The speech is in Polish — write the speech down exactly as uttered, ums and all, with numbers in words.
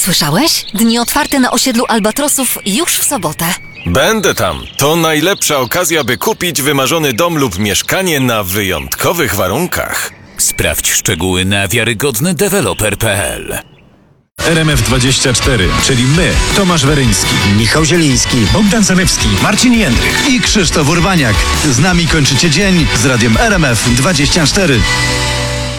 Słyszałeś? Dni otwarte na osiedlu Albatrosów już w sobotę. Będę tam. To najlepsza okazja, by kupić wymarzony dom lub mieszkanie na wyjątkowych warunkach. Sprawdź szczegóły na wiarygodny deweloper kropka p l. R M F dwadzieścia cztery, czyli my, Tomasz Weryński, Michał Zieliński, Bogdan Zalewski, Marcin Jędrych i Krzysztof Urbaniak. Z nami kończycie dzień z radiem R M F dwadzieścia cztery.